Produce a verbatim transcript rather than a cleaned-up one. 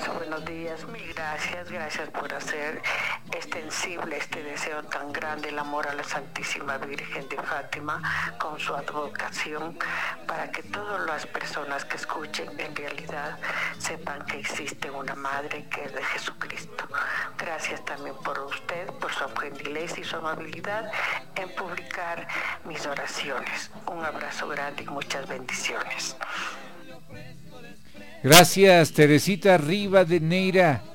abrazo, buenos días, mil gracias, gracias por hacer extensible este deseo tan grande, el amor a la Santísima Virgen de Fátima, con su advocación, para que todas las personas que escuchen en realidad sepan que existe una madre que es de Jesucristo. Gracias también por usted, por su gentileza y su amabilidad en publicar mis oraciones. Un abrazo grande y muchas bendiciones. Gracias, Teresita Rivadeneira.